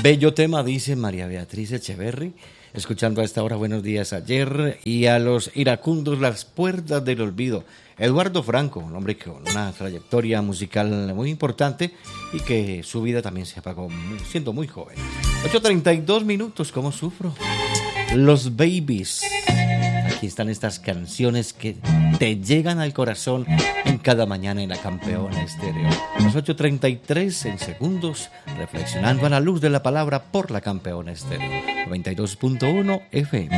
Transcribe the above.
Bello tema, dice María Beatriz Echeverry. Escuchando a esta hora Buenos Días Ayer y a los iracundos Las Puertas del Olvido. Eduardo Franco, un hombre con una trayectoria musical muy importante y que su vida también se apagó siendo muy joven. 8:32 minutos, ¿cómo sufro? Los Babies. Aquí están estas canciones que te llegan al corazón en cada mañana en la Campeona Estéreo. Las 8:33 en segundos, reflexionando a la luz de la palabra por la Campeona Estéreo. 92.1 FM.